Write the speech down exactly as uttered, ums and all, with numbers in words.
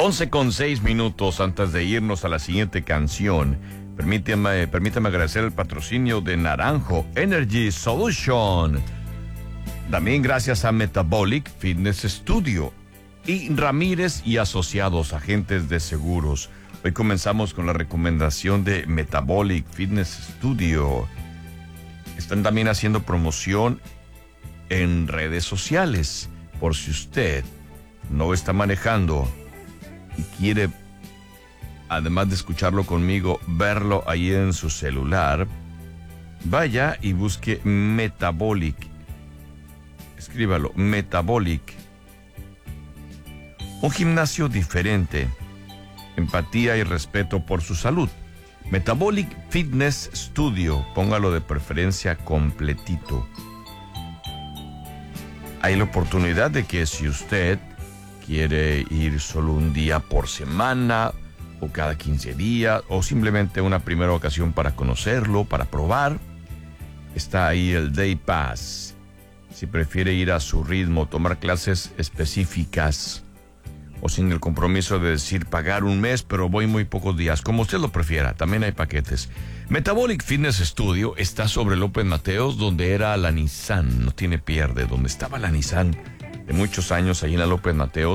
once con seis minutos antes de irnos a la siguiente canción. Permítame, permítame agradecer el patrocinio de Naranjo Energy Solution. También gracias a Metabolic Fitness Studio y Ramírez y Asociados, agentes de seguros. Hoy comenzamos con la recomendación de Metabolic Fitness Studio. Están también haciendo promoción en redes sociales. Por si usted no está manejando y quiere, además de escucharlo conmigo, verlo ahí en su celular, vaya y busque Metabolic. Escríbalo, Metabolic. Un gimnasio diferente, empatía y respeto por su salud. Metabolic Fitness Studio, póngalo de preferencia completito. Hay la oportunidad de que si usted quiere ir solo un día por semana o cada quince días o simplemente una primera ocasión para conocerlo, para probar, está ahí el Day Pass. Si prefiere ir a su ritmo, tomar clases específicas o sin el compromiso de decir pagar un mes, pero voy muy pocos días, como usted lo prefiera, también hay paquetes. Metabolic Fitness Studio está sobre López Mateos, donde era la Nissan, no tiene pierde, donde estaba la Nissan de muchos años, ahí en la López Mateos.